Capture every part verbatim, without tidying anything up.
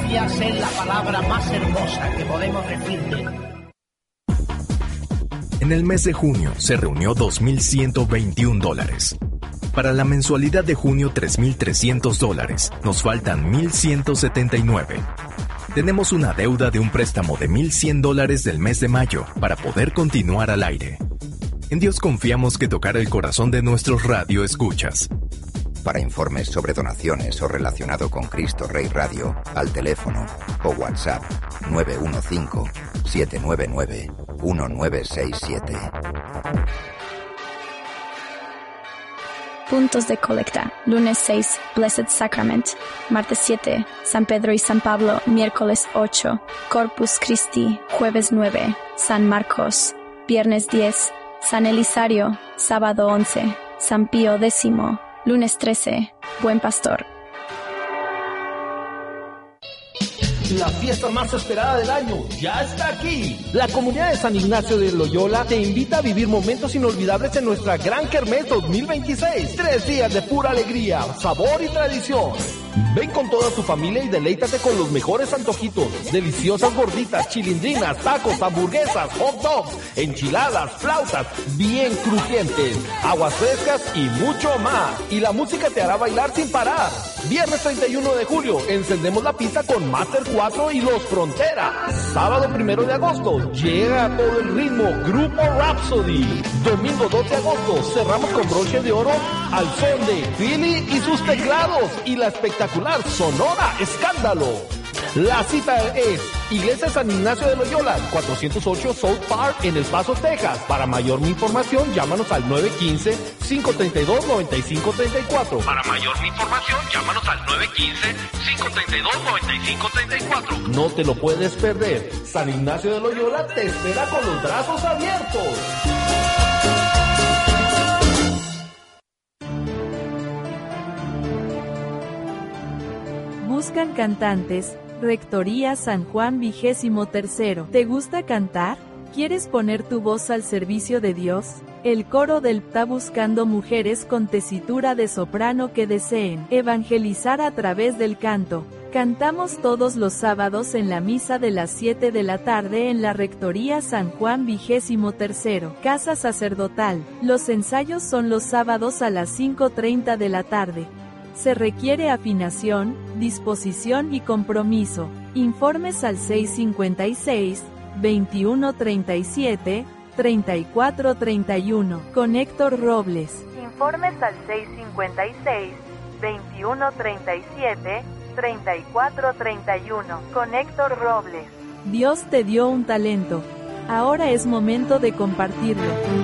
gracias es la palabra más hermosa que podemos decirle. En el mes de junio se reunió dos mil ciento veintiún dólares. Para la mensualidad de junio, tres mil trescientos dólares. Nos faltan mil ciento setenta y nueve. Tenemos una deuda de un préstamo de mil cien dólares del mes de mayo para poder continuar al aire. En Dios confiamos que tocará el corazón de nuestros radioescuchas. Para informes sobre donaciones o relacionado con Cristo Rey Radio, al teléfono o WhatsApp nueve uno cinco, siete nueve nueve, uno nueve seis siete. Puntos de colecta. Lunes seis, Blessed Sacrament. Martes siete, San Pedro y San Pablo. Miércoles ocho, Corpus Christi. Jueves nueve, San Marcos. Viernes diez, San Elisario. Sábado once, San Pío X. Lunes trece, Buen Pastor. La fiesta más esperada del año ya está aquí. La comunidad de San Ignacio de Loyola te invita a vivir momentos inolvidables en nuestra Gran Kermés dos mil veintiséis. Tres días de pura alegría, sabor y tradición. Ven con toda tu familia y deleítate con los mejores antojitos, deliciosas gorditas, chilindrinas, tacos, hamburguesas, hot dogs, enchiladas, flautas, bien crujientes, aguas frescas y mucho más. Y la música te hará bailar sin parar. Viernes treinta y uno de julio, encendemos la pista con Master cuatro y Los Fronteras. Sábado primero de agosto, llega a todo el ritmo Grupo Rhapsody. Domingo dos de agosto, cerramos con broche de oro al son de Philly y sus teclados y la espectacular Sonora Escándalo. La cita es Iglesia San Ignacio de Loyola, cuatrocientos ocho South Park en El Paso, Texas. Para mayor información, llámanos al nueve uno cinco, cinco tres dos, nueve cinco tres cuatro. Para mayor información, llámanos al nueve uno cinco, cinco tres dos, nueve cinco tres cuatro. No te lo puedes perder. San Ignacio de Loyola te espera con los brazos abiertos. Buscan cantantes. Rectoría San Juan vigésimo tercero. ¿Te gusta cantar? ¿Quieres poner tu voz al servicio de Dios? El coro del P está buscando mujeres con tesitura de soprano que deseen evangelizar a través del canto. Cantamos todos los sábados en la misa de las siete de la tarde en la Rectoría San Juan vigésimo tercero, Casa Sacerdotal. Los ensayos son los sábados a las cinco treinta de la tarde. Se requiere afinación, disposición y compromiso. Informes al seis cinco seis, veintiuno treinta y siete, treinta y cuatro treinta y uno. Con Héctor Robles. Informes al seis cinco seis, veintiuno treinta y siete, treinta y cuatro treinta y uno. Con Héctor Robles. Dios te dio un talento. Ahora es momento de compartirlo.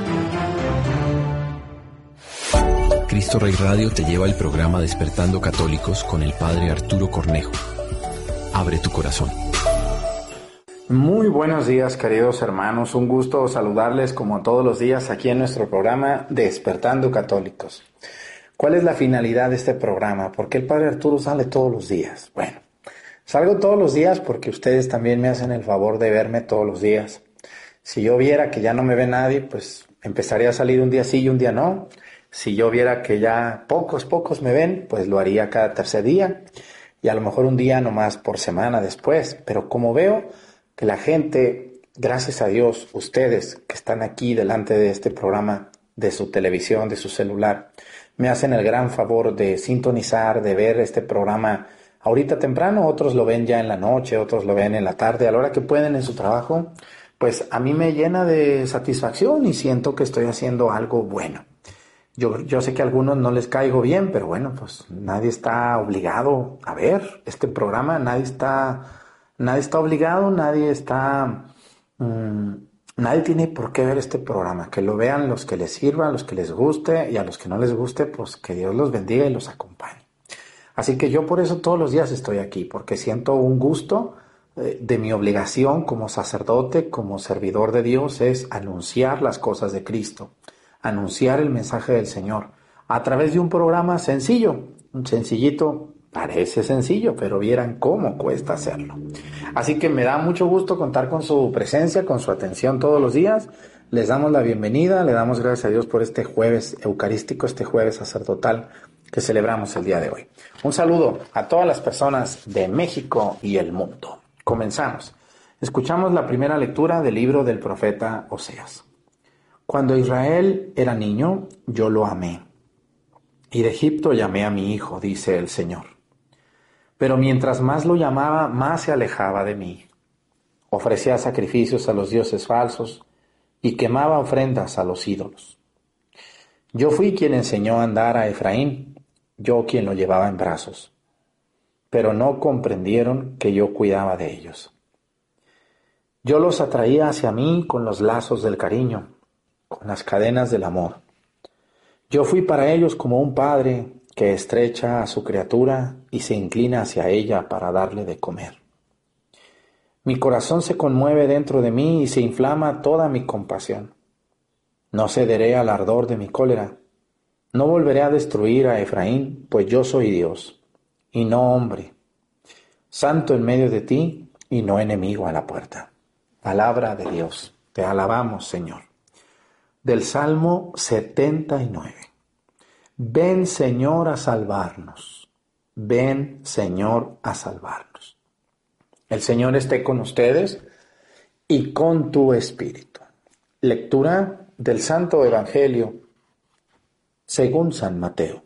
Cristo Rey Radio te lleva el programa Despertando Católicos con el Padre Arturo Cornejo. Abre tu corazón. Muy buenos días, queridos hermanos. Un gusto saludarles como todos los días aquí en nuestro programa Despertando Católicos. ¿Cuál es la finalidad de este programa? ¿Por qué el Padre Arturo sale todos los días? Bueno, salgo todos los días porque ustedes también me hacen el favor de verme todos los días. Si yo viera que ya no me ve nadie, pues empezaría a salir un día sí y un día no. Si yo viera que ya pocos, pocos me ven, pues lo haría cada tercer día y a lo mejor un día nomás por semana después. Pero como veo que la gente, gracias a Dios, ustedes que están aquí delante de este programa, de su televisión, de su celular, me hacen el gran favor de sintonizar, de ver este programa ahorita temprano, otros lo ven ya en la noche, otros lo ven en la tarde, a la hora que pueden en su trabajo, pues a mí me llena de satisfacción y siento que estoy haciendo algo bueno. Yo, yo sé que a algunos no les caigo bien, pero bueno, pues nadie está obligado a ver este programa, nadie está, nadie está obligado, nadie está, mmm, nadie tiene por qué ver este programa. Que lo vean los que les sirva, los que les guste, y a los que no les guste, pues que Dios los bendiga y los acompañe. Así que yo por eso todos los días estoy aquí, porque siento un gusto eh, de mi obligación como sacerdote, como servidor de Dios, es anunciar las cosas de Cristo. Anunciar el mensaje del Señor a través de un programa sencillo, un sencillito, parece sencillo, pero vieran cómo cuesta hacerlo. Así que me da mucho gusto contar con su presencia, con su atención todos los días. Les damos la bienvenida, le damos gracias a Dios por este jueves eucarístico, este jueves sacerdotal que celebramos el día de hoy. Un saludo a todas las personas de México y el mundo. Comenzamos. Escuchamos la primera lectura del libro del profeta Oseas. Cuando Israel era niño, yo lo amé, y de Egipto llamé a mi hijo, dice el Señor. Pero mientras más lo llamaba, más se alejaba de mí. Ofrecía sacrificios a los dioses falsos y quemaba ofrendas a los ídolos. Yo fui quien enseñó a andar a Efraín, yo quien lo llevaba en brazos. Pero no comprendieron que yo cuidaba de ellos. Yo los atraía hacia mí con los lazos del cariño, con las cadenas del amor. Yo fui para ellos como un padre que estrecha a su criatura y se inclina hacia ella para darle de comer. Mi corazón se conmueve dentro de mí y se inflama toda mi compasión. No cederé al ardor de mi cólera. No volveré a destruir a Efraín, pues yo soy Dios, y no hombre, santo en medio de ti y no enemigo a la puerta. Palabra de Dios. Te alabamos, Señor. Del Salmo setenta y nueve. Ven, Señor, a salvarnos. Ven, Señor, a salvarnos. El Señor esté con ustedes y con tu espíritu. Lectura del Santo Evangelio según San Mateo.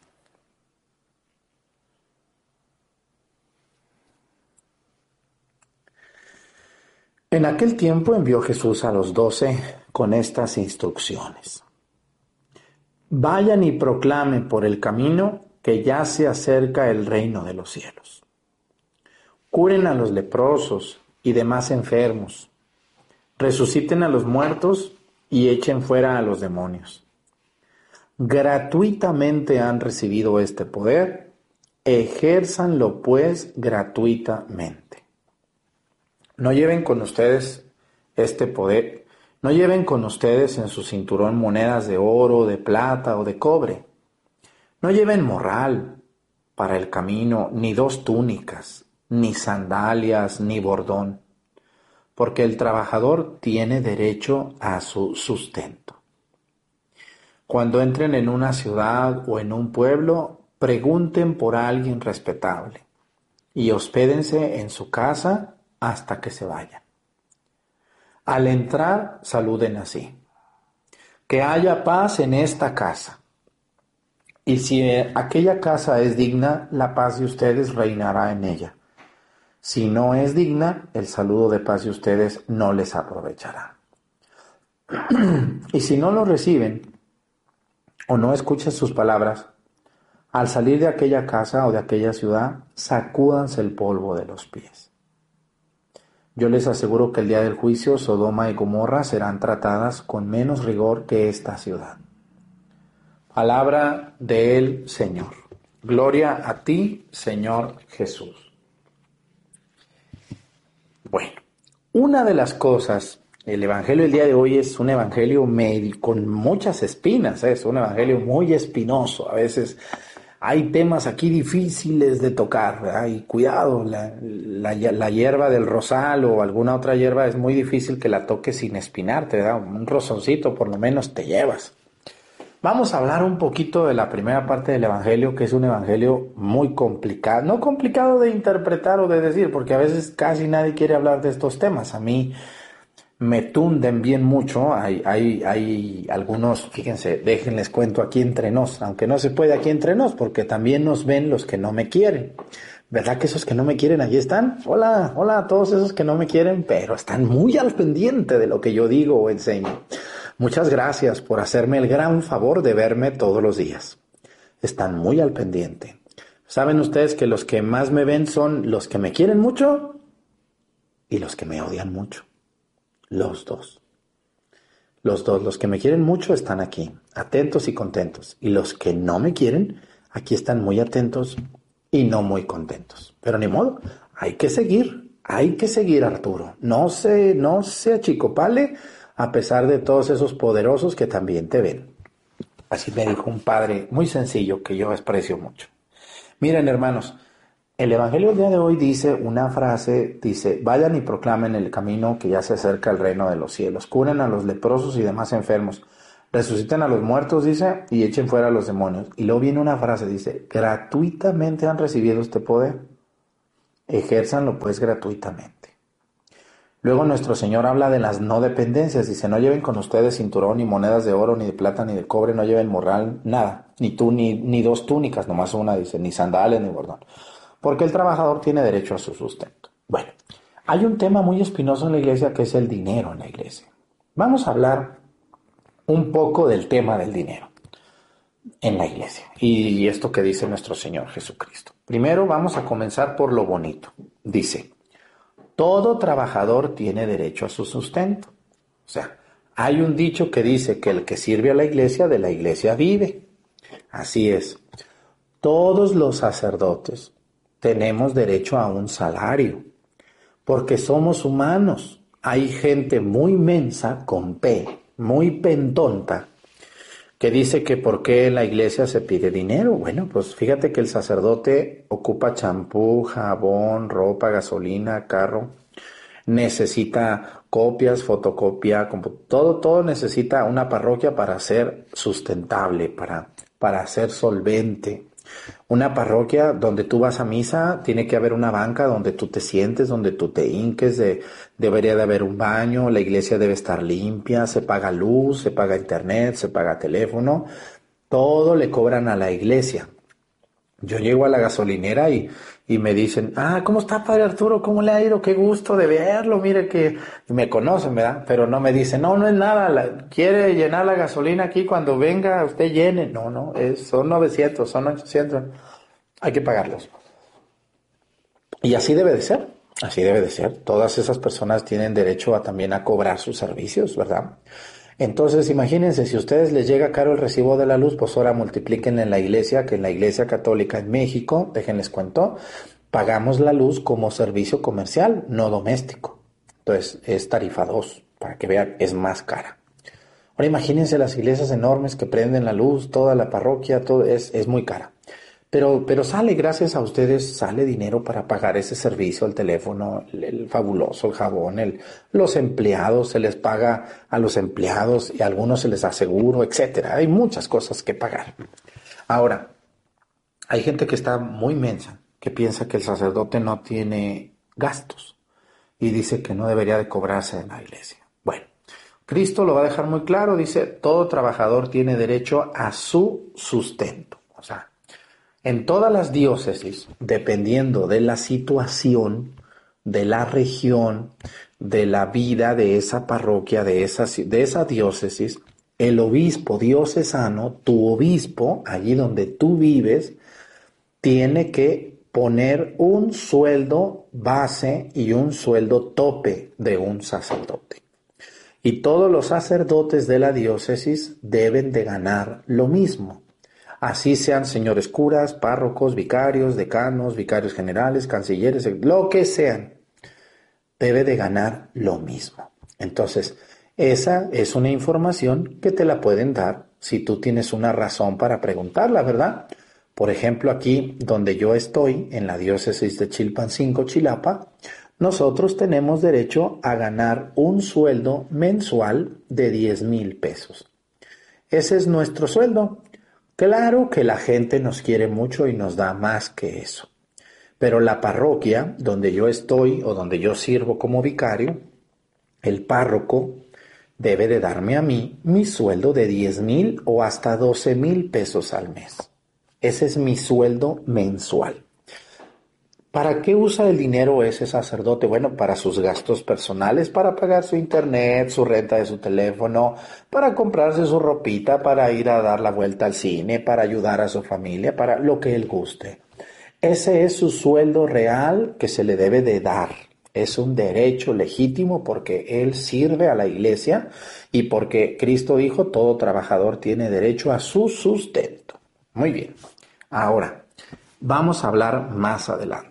En aquel tiempo envió Jesús a los doce con estas instrucciones. Vayan y proclamen por el camino que ya se acerca el reino de los cielos. Curen a los leprosos y demás enfermos. Resuciten a los muertos y echen fuera a los demonios. Gratuitamente han recibido este poder, ejérzanlo pues gratuitamente. No lleven con ustedes este poder, no lleven con ustedes en su cinturón monedas de oro, de plata o de cobre. No lleven morral para el camino, ni dos túnicas, ni sandalias, ni bordón, porque el trabajador tiene derecho a su sustento. Cuando entren en una ciudad o en un pueblo, pregunten por alguien respetable y hospédense en su casa hasta que se vayan. Al entrar, saluden así: que haya paz en esta casa. Y si aquella casa es digna, la paz de ustedes reinará en ella. Si no es digna, el saludo de paz de ustedes no les aprovechará. Y si no lo reciben o no escuchan sus palabras, al salir de aquella casa o de aquella ciudad, sacúdanse el polvo de los pies. Yo les aseguro que el día del juicio, Sodoma y Gomorra serán tratadas con menos rigor que esta ciudad. Palabra del Señor. Gloria a ti, Señor Jesús. Bueno, una de las cosas, el evangelio del día de hoy es un evangelio medio, con muchas espinas, ¿eh? Es un evangelio muy espinoso. A veces hay temas aquí difíciles de tocar, ¿verdad? Y cuidado, la, la, la hierba del rosal o alguna otra hierba es muy difícil que la toques sin espinarte, ¿verdad? Un rosoncito por lo menos te llevas. Vamos a hablar un poquito de la primera parte del evangelio, que es un evangelio muy complicado, no complicado de interpretar o de decir, porque a veces casi nadie quiere hablar de estos temas. A mí me tunden bien mucho, hay, hay, hay algunos, fíjense, déjenles cuento aquí entre nos, aunque no se puede aquí entre nos, porque también nos ven los que no me quieren. ¿Verdad que esos que no me quieren allí están? Hola, hola a todos esos que no me quieren, pero están muy al pendiente de lo que yo digo o enseño. Muchas gracias por hacerme el gran favor de verme todos los días. Están muy al pendiente. ¿Saben ustedes que los que más me ven son los que me quieren mucho y los que me odian mucho? Los dos. Los dos, los que me quieren mucho están aquí, atentos y contentos. Y los que no me quieren, aquí están muy atentos y no muy contentos. Pero ni modo, hay que seguir, hay que seguir, Arturo. No se, no se achicopale a pesar de todos esos poderosos que también te ven. Así me dijo un padre muy sencillo que yo aprecio mucho. Miren, hermanos, el evangelio del día de hoy dice una frase, dice: vayan y proclamen el camino que ya se acerca el reino de los cielos, curen a los leprosos y demás enfermos, resuciten a los muertos, dice, y echen fuera a los demonios. Y luego viene una frase, dice, gratuitamente han recibido este poder. Ejérzanlo pues gratuitamente. Luego nuestro Señor habla de las no dependencias. Dice, no lleven con ustedes cinturón, ni monedas de oro, ni de plata, ni de cobre, no lleven morral, nada. Ni tú, ni, ni dos túnicas, nomás una, dice, ni sandales, ni bordón. Porque el trabajador tiene derecho a su sustento. Bueno, hay un tema muy espinoso en la iglesia que es el dinero en la iglesia. Vamos a hablar un poco del tema del dinero en la iglesia y esto que dice nuestro Señor Jesucristo. Primero vamos a comenzar por lo bonito. Dice, todo trabajador tiene derecho a su sustento. O sea, hay un dicho que dice que el que sirve a la iglesia, de la iglesia vive. Así es. Todos los sacerdotes tenemos derecho a un salario, porque somos humanos. Hay gente muy mensa, con P, muy pentonta, que dice que por qué en la iglesia se pide dinero. Bueno, pues fíjate que el sacerdote ocupa champú, jabón, ropa, gasolina, carro, necesita copias, fotocopia, todo, todo necesita una parroquia para ser sustentable, para, para ser solvente. Una parroquia donde tú vas a misa, tiene que haber una banca donde tú te sientes, donde tú te hinques, de, debería de haber un baño, la iglesia debe estar limpia, se paga luz, se paga internet, se paga teléfono, todo le cobran a la iglesia. Yo llego a la gasolinera y, y me dicen, ah, ¿cómo está Padre Arturo? ¿Cómo le ha ido? Qué gusto de verlo, mire que me conocen, ¿verdad? Pero no me dicen, no, no es nada, la, quiere llenar la gasolina aquí, cuando venga usted llene. No, no, es, son novecientos, son ochocientos, hay que pagarlos. Y así debe de ser, así debe de ser. Todas esas personas tienen derecho a también a cobrar sus servicios, ¿verdad? Entonces, imagínense, si a ustedes les llega caro el recibo de la luz, pues ahora multipliquen en la iglesia, que en la iglesia católica en México, déjenles cuento, pagamos la luz como servicio comercial, no doméstico. Entonces, es tarifa dos, para que vean, es más cara. Ahora imagínense las iglesias enormes que prenden la luz, toda la parroquia, todo es, es muy cara. Pero, pero sale, gracias a ustedes, sale dinero para pagar ese servicio, el teléfono, el, el fabuloso, el jabón, el, los empleados, se les paga a los empleados y a algunos se les aseguro, etcétera. Hay muchas cosas que pagar. Ahora, hay gente que está muy mensa, que piensa que el sacerdote no tiene gastos y dice que no debería de cobrarse en la iglesia. Bueno, Cristo lo va a dejar muy claro, dice, todo trabajador tiene derecho a su sustento. O sea, en todas las diócesis, dependiendo de la situación, de la región, de la vida de esa parroquia, de esa, de esa diócesis, el obispo diocesano, tu obispo, allí donde tú vives, tiene que poner un sueldo base y un sueldo tope de un sacerdote. Y todos los sacerdotes de la diócesis deben de ganar lo mismo. Así sean señores curas, párrocos, vicarios, decanos, vicarios generales, cancilleres, lo que sean, debe de ganar lo mismo. Entonces, esa es una información que te la pueden dar si tú tienes una razón para preguntarla, ¿verdad? Por ejemplo, aquí donde yo estoy, en la diócesis de Chilpancingo, Chilapa, nosotros tenemos derecho a ganar un sueldo mensual de diez mil pesos. Ese es nuestro sueldo. Claro que la gente nos quiere mucho y nos da más que eso. Pero la parroquia donde yo estoy o donde yo sirvo como vicario, el párroco debe de darme a mí mi sueldo de diez mil o hasta doce mil pesos al mes. Ese es mi sueldo mensual. ¿Para qué usa el dinero ese sacerdote? Bueno, para sus gastos personales, para pagar su internet, su renta de su teléfono, para comprarse su ropita, para ir a dar la vuelta al cine, para ayudar a su familia, para lo que él guste. Ese es su sueldo real que se le debe de dar. Es un derecho legítimo porque él sirve a la iglesia y porque Cristo dijo, todo trabajador tiene derecho a su sustento. Muy bien. Ahora, vamos a hablar más adelante.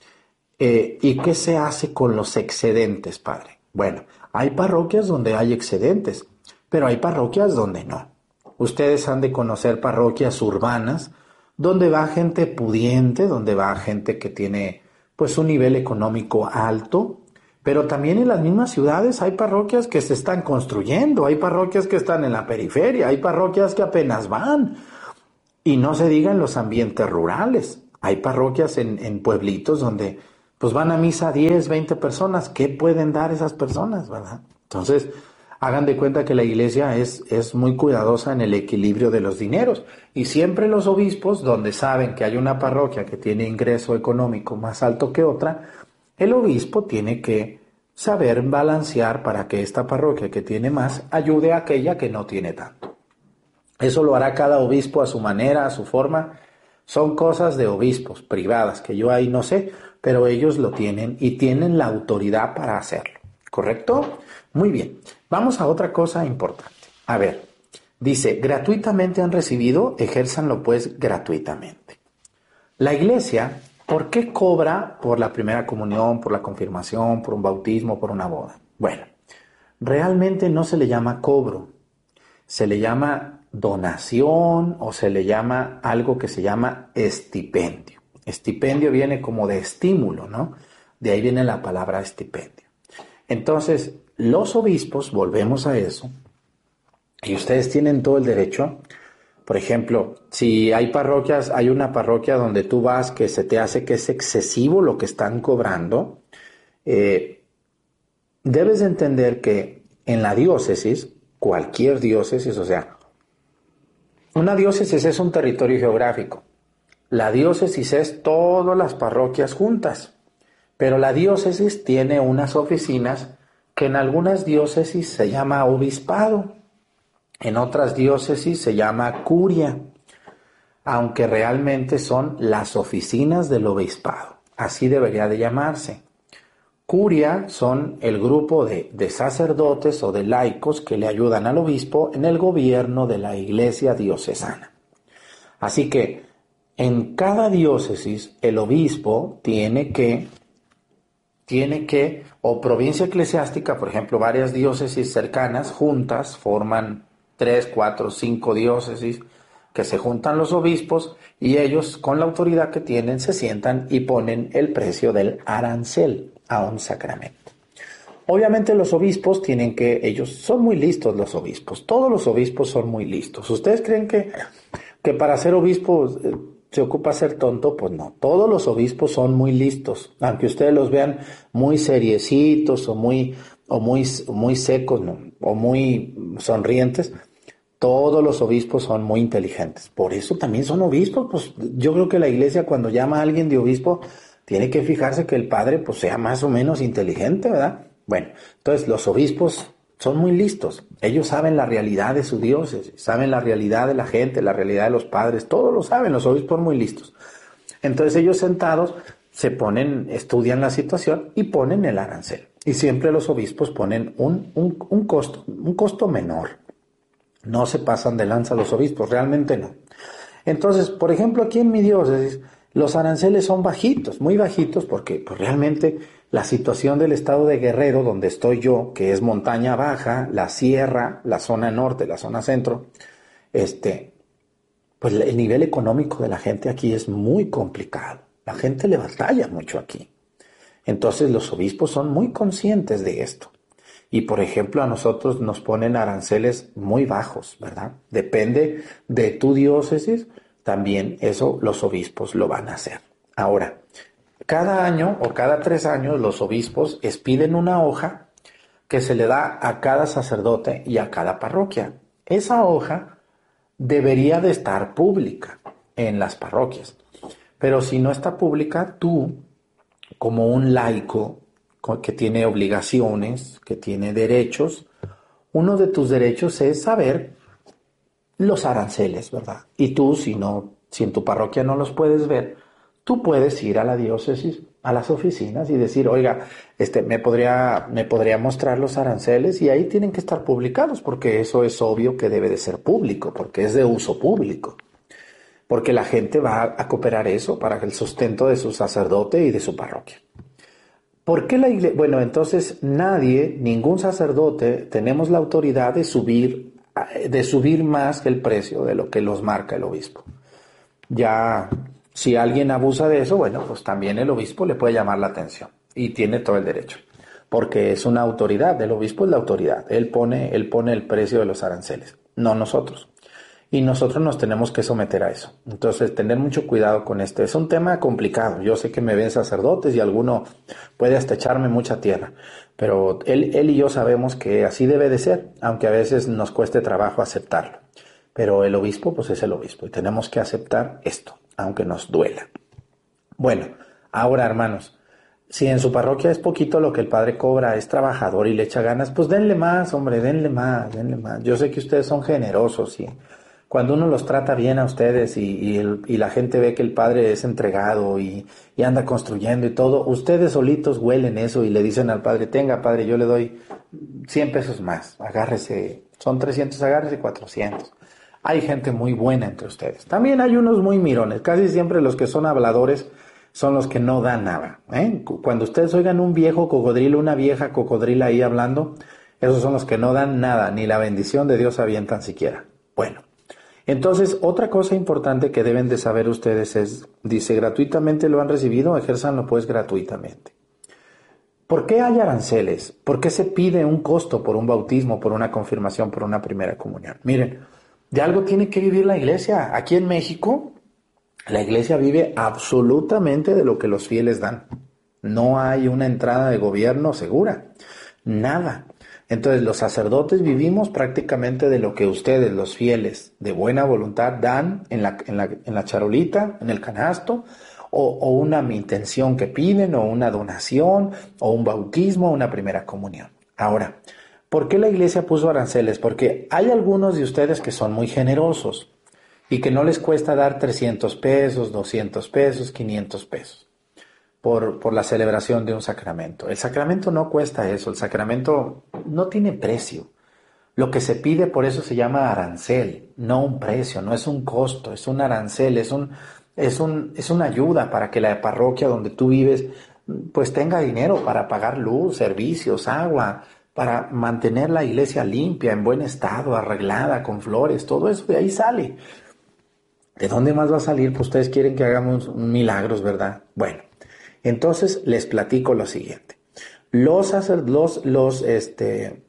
Eh, ¿Y qué se hace con los excedentes, padre? Bueno, hay parroquias donde hay excedentes, pero hay parroquias donde no. Ustedes han de conocer parroquias urbanas donde va gente pudiente, donde va gente que tiene pues un nivel económico alto, Pero también en las mismas ciudades hay parroquias que se están construyendo, hay parroquias que están en la periferia, hay parroquias que apenas van. Y no se diga en los ambientes rurales. Hay parroquias en, en pueblitos donde pues van a misa diez, veinte personas. ¿Qué pueden dar esas personas, verdad? Entonces, hagan de cuenta que la iglesia es, es muy cuidadosa en el equilibrio de los dineros. Y siempre los obispos, donde saben que hay una parroquia que tiene ingreso económico más alto que otra, el obispo tiene que saber balancear para que esta parroquia que tiene más ayude a aquella que no tiene tanto. Eso lo hará cada obispo a su manera, a su forma. Son cosas de obispos privadas que yo ahí no sé, pero ellos lo tienen y tienen la autoridad para hacerlo. ¿Correcto? Muy bien. Vamos a otra cosa importante. A ver, dice, gratuitamente han recibido, ejérzanlo pues gratuitamente. La iglesia, ¿por qué cobra por la primera comunión, por la confirmación, por un bautismo, por una boda? Bueno, realmente no se le llama cobro, se le llama donación o se le llama algo que se llama estipendio. Estipendio viene como de estímulo, ¿no? De ahí viene la palabra estipendio. Entonces, los obispos, volvemos a eso, y ustedes tienen todo el derecho. Por ejemplo, si hay parroquias, hay una parroquia donde tú vas que se te hace que es excesivo lo que están cobrando, eh, debes de entender que en la diócesis, cualquier diócesis, o sea, una diócesis es un territorio geográfico. La diócesis es todas las parroquias juntas, pero la diócesis tiene unas oficinas que en algunas diócesis se llama obispado, en otras diócesis se llama curia, aunque realmente son las oficinas del obispado, así debería de llamarse. Curia son el grupo de, de sacerdotes o de laicos que le ayudan al obispo en el gobierno de la iglesia diocesana. Así que en cada diócesis el obispo tiene que, tiene que, o provincia eclesiástica, por ejemplo, varias diócesis cercanas juntas forman tres, cuatro, cinco diócesis que se juntan los obispos y ellos con la autoridad que tienen se sientan y ponen el precio del arancel a un sacramento. Obviamente los obispos tienen que, ellos son muy listos los obispos, todos los obispos son muy listos. ¿Ustedes creen que, que para ser obispo eh, se ocupa ser tonto? Pues no, todos los obispos son muy listos, aunque ustedes los vean muy seriecitos o muy, o muy, muy secos, ¿no? O muy sonrientes. Todos los obispos son muy inteligentes, por eso también son obispos. Pues yo creo que la iglesia cuando llama a alguien de obispo tiene que fijarse que el padre pues sea más o menos inteligente, ¿verdad? Bueno, entonces los obispos son muy listos, ellos saben la realidad de su diócesis, saben la realidad de la gente, la realidad de los padres, todos lo saben, los obispos son muy listos. Entonces ellos sentados se ponen, estudian la situación y ponen el arancel. Y siempre los obispos ponen un, un, un costo, un costo menor. No se pasan de lanza los obispos, realmente no. Entonces, por ejemplo, aquí en mi diócesis, los aranceles son bajitos, muy bajitos, porque pues, realmente la situación del estado de Guerrero, donde estoy yo, que es montaña baja, la sierra, la zona norte, la zona centro, este, pues el nivel económico de la gente aquí es muy complicado. La gente le batalla mucho aquí. Entonces, los obispos son muy conscientes de esto. Y, por ejemplo, a nosotros nos ponen aranceles muy bajos, ¿verdad? Depende de tu diócesis, también eso los obispos lo van a hacer. Ahora, cada año o cada tres años los obispos expiden una hoja que se le da a cada sacerdote y a cada parroquia. Esa hoja debería de estar pública en las parroquias. Pero si no está pública, tú, como un laico, que tiene obligaciones, que tiene derechos, uno de tus derechos es saber los aranceles, ¿verdad? Y tú, si no, si en tu parroquia no los puedes ver, tú puedes ir a la diócesis, a las oficinas y decir, oiga, este, me podría, me podría mostrar los aranceles, y ahí tienen que estar publicados, porque eso es obvio que debe de ser público, porque es de uso público, porque la gente va a cooperar eso para el sustento de su sacerdote y de su parroquia. ¿Por qué la iglesia? Bueno, entonces nadie, ningún sacerdote, tenemos la autoridad de subir, de subir más que el precio de lo que los marca el obispo. Ya, si alguien abusa de eso, bueno, pues también el obispo le puede llamar la atención y tiene todo el derecho. porque es una autoridad, el obispo es la autoridad, él pone, él pone el precio de los aranceles, no nosotros. Y nosotros nos tenemos que someter a eso. Entonces, tener mucho cuidado con esto. Es un tema complicado. Yo sé que me ven sacerdotes y alguno puede hasta echarme mucha tierra. Pero él, él y yo sabemos que así debe de ser, aunque a veces nos cueste trabajo aceptarlo. Pero el obispo, pues es el obispo. Y tenemos que aceptar esto, aunque nos duela. Bueno, ahora, hermanos, si en su parroquia es poquito lo que el padre cobra, es trabajador y le echa ganas, pues denle más, hombre, denle más, denle más. Yo sé que ustedes son generosos y... Cuando uno los trata bien a ustedes y, y, el, y la gente ve que el padre es entregado y, y anda construyendo y todo, ustedes solitos huelen eso y le dicen al padre, tenga padre, yo le doy cien pesos más, agárrese, son trescientos, agárrese cuatrocientos. Hay gente muy buena entre ustedes. También hay unos muy mirones, casi siempre los que son habladores son los que no dan nada, ¿eh? Cuando ustedes oigan un viejo cocodrilo, una vieja cocodrila ahí hablando, esos son los que no dan nada, ni la bendición de Dios avientan siquiera. Bueno. Entonces, otra cosa importante que deben de saber ustedes es, dice, gratuitamente lo han recibido, ejérzanlo pues gratuitamente. ¿Por qué hay aranceles? ¿Por qué se pide un costo por un bautismo, por una confirmación, por una primera comunión? Miren, de algo tiene que vivir la iglesia. Aquí en México, la iglesia vive absolutamente de lo que los fieles dan. No hay una entrada de gobierno segura, nada. Entonces, los sacerdotes vivimos prácticamente de lo que ustedes, los fieles, de buena voluntad, dan en la, en la, en la charolita, en el canasto, o, o una intención que piden, o una donación, o un bautismo, o una primera comunión. Ahora, ¿por qué la iglesia puso aranceles? Porque hay algunos de ustedes que son muy generosos y que no les cuesta dar trescientos pesos, doscientos pesos, quinientos pesos. Por, por la celebración de un sacramento. El sacramento no cuesta eso, el sacramento no tiene precio. Lo que se pide, por eso se llama arancel, no un precio, no es un costo, es un arancel, es, un, es, un, es una ayuda para que la parroquia donde tú vives pues tenga dinero para pagar luz, servicios, agua, para mantener la iglesia limpia, en buen estado, arreglada, con flores, todo eso de ahí sale. ¿De dónde más va a salir? Pues ustedes quieren que hagamos milagros, ¿verdad? Bueno. Entonces les platico lo siguiente. Los, los, los, este,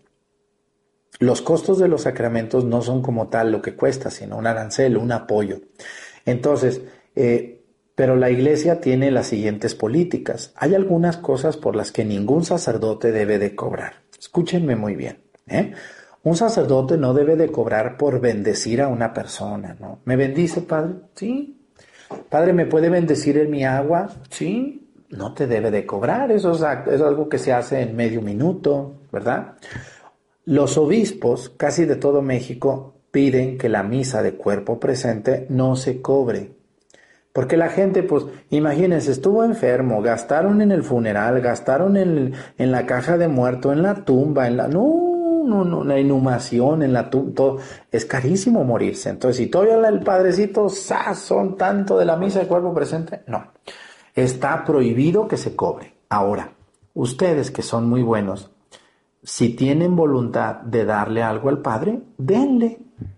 los costos de los sacramentos no son como tal lo que cuesta, sino un arancel, un apoyo. Entonces, eh, pero la iglesia tiene las siguientes políticas. Hay algunas cosas por las que ningún sacerdote debe de cobrar. Escúchenme muy bien, ¿eh? Un sacerdote no debe de cobrar por bendecir a una persona, ¿no? ¿Me bendice, padre? Sí. Padre, ¿me puede bendecir en mi agua? Sí. No te debe de cobrar, eso es, es algo que se hace en medio minuto, ¿verdad? Los obispos, casi de todo México, piden que la misa de cuerpo presente no se cobre. Porque la gente, pues, imagínense, estuvo enfermo, gastaron en el funeral, gastaron en, en la caja de muerto, en la tumba, en la... No, no, no, la inhumación, en la tumba, todo. Es carísimo morirse. Entonces, si todavía el padrecito sazón tanto de la misa de cuerpo presente, no. Está prohibido que se cobre. Ahora, ustedes que son muy buenos, si tienen voluntad de darle algo al Padre, denle.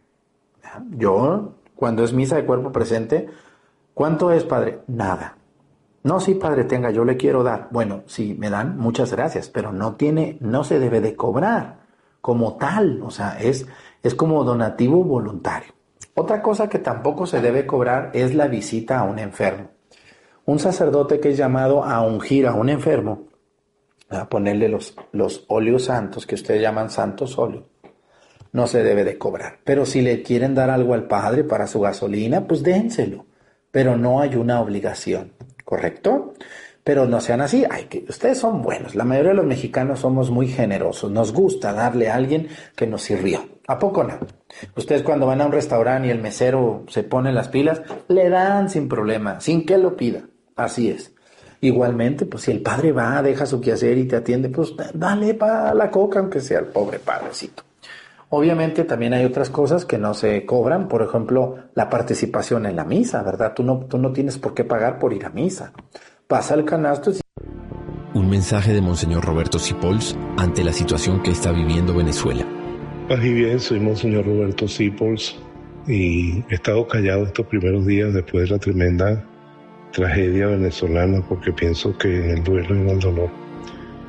Yo, cuando es misa de cuerpo presente, ¿cuánto es, Padre? Nada. No, sí, Padre, tenga, yo le quiero dar. Bueno, si me dan, muchas gracias, pero no tiene, no se debe de cobrar como tal. O sea, es, es como donativo voluntario. Otra cosa que tampoco se debe cobrar es la visita a un enfermo. Un sacerdote que es llamado a ungir a un enfermo, a ponerle los, los óleos santos, que ustedes llaman santos óleos, no se debe de cobrar. Pero si le quieren dar algo al padre para su gasolina, pues dénselo. Pero no hay una obligación, ¿correcto? Pero no sean así. Ay, que ustedes son buenos. La mayoría de los mexicanos somos muy generosos. Nos gusta darle a alguien que nos sirvió. ¿A poco no? Ustedes cuando van a un restaurante y el mesero se pone las pilas, le dan sin problema, sin que lo pida. Así es. Igualmente, pues si el padre va, deja su quehacer y te atiende, pues dale para la coca, aunque sea el pobre padrecito. Obviamente también hay otras cosas que no se cobran, por ejemplo, la participación en la misa, ¿verdad? Tú no, tú no tienes por qué pagar por ir a misa. Pasa el canasto. Y... Un mensaje de Monseñor Roberto Sipols ante la situación que está viviendo Venezuela. Paz y bien, soy Monseñor Roberto Sipols y he estado callado estos primeros días después de la tremenda tragedia venezolana porque pienso que en el duelo y en el dolor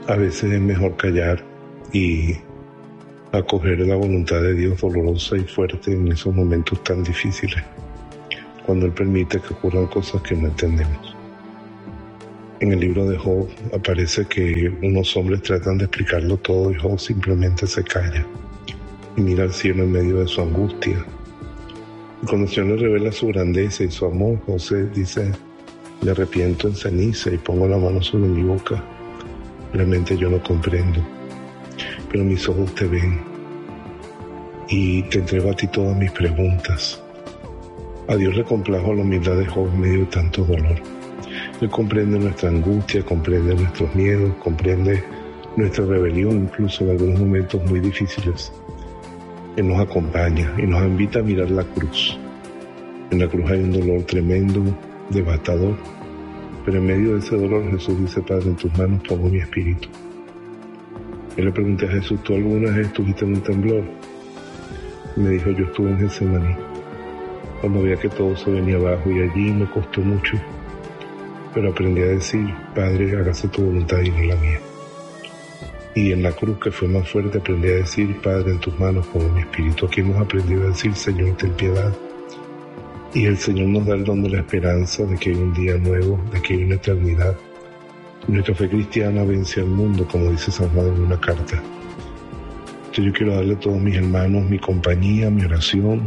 A veces es mejor callar y acoger la voluntad de Dios dolorosa y fuerte en esos momentos tan difíciles, cuando Él permite que ocurran cosas que no entendemos. En el libro de Job aparece que unos hombres tratan de explicarlo todo y Job simplemente se calla y mira al cielo en medio de su angustia. Y cuando el Señor le revela su grandeza y su amor, José dice: me arrepiento en ceniza y pongo la mano sobre mi boca. Realmente yo no comprendo, pero mis ojos te ven y te entrego a ti todas mis preguntas. A Dios le complajo la humildad de Job en medio de tanto dolor. Él comprende nuestra angustia, comprende nuestros miedos, comprende nuestra rebelión, incluso en algunos momentos muy difíciles. Él nos acompaña y nos invita a mirar la cruz. En la cruz hay un dolor tremendo, devastador, pero en medio de ese dolor Jesús dice: Padre, en tus manos pongo mi espíritu. Yo le pregunté a Jesús: ¿tú alguna vez estuviste en un temblor? Y me dijo: yo estuve en Getsemaní, cuando veía que todo se venía abajo, y allí me costó mucho, pero aprendí a decir: Padre, hágase tu voluntad y no la mía. Y en la cruz, que fue más fuerte, aprendí a decir: Padre, en tus manos pongo mi espíritu. Aquí hemos aprendido a decir: Señor, ten piedad. Y el Señor nos da el don de la esperanza de que hay un día nuevo, de que hay una eternidad. Nuestra fe cristiana vence al mundo, como dice San Juan en una carta. Entonces yo quiero darle a todos mis hermanos mi compañía, mi oración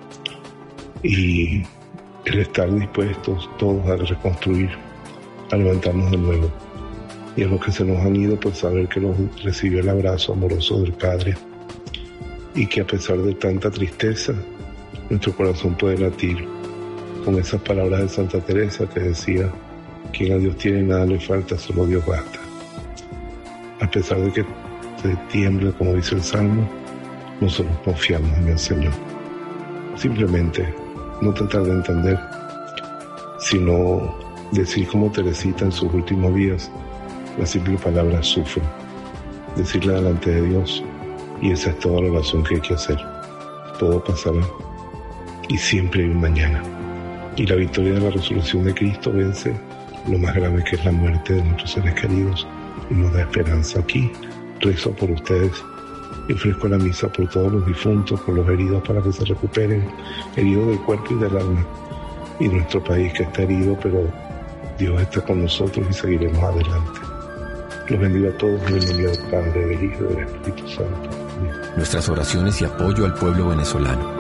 y el estar dispuestos todos a reconstruir, a levantarnos de nuevo. Y a los que se nos han ido, pues saber que los recibió el abrazo amoroso del Padre y que a pesar de tanta tristeza, nuestro corazón puede latir con esas palabras de Santa Teresa que decía: quien a Dios tiene nada le falta, solo Dios basta. A pesar de que se tiembla, como dice el Salmo, nosotros confiamos en el Señor. Simplemente no tratar de entender, sino decir como Teresita en sus últimos días, la simple palabra sufro, decirle delante de Dios, y esa es toda la oración que hay que hacer. Todo pasará y siempre hay un mañana. Y la victoria de la resurrección de Cristo vence lo más grave, que es la muerte de nuestros seres queridos, y nos da esperanza. Aquí rezo por ustedes y ofrezco la misa por todos los difuntos, por los heridos para que se recuperen, heridos del cuerpo y del alma, y nuestro país que está herido, pero Dios está con nosotros y seguiremos adelante. Los bendigo a todos en el nombre del Padre, del Hijo y del Espíritu Santo. Amén. Nuestras oraciones y apoyo al pueblo venezolano.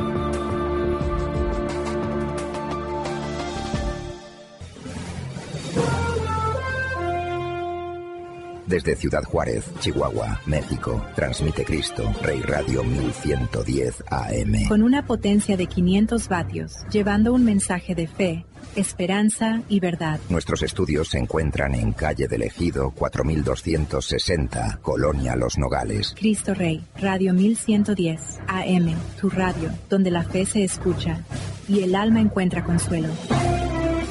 Desde Ciudad Juárez, Chihuahua, México, transmite Cristo Rey Radio mil ciento diez A M. Con una potencia de quinientos vatios, llevando un mensaje de fe, esperanza y verdad. Nuestros estudios se encuentran en calle del Ejido cuatro mil doscientos sesenta, Colonia Los Nogales. Cristo Rey, Radio mil ciento diez A M, tu radio, donde la fe se escucha y el alma encuentra consuelo.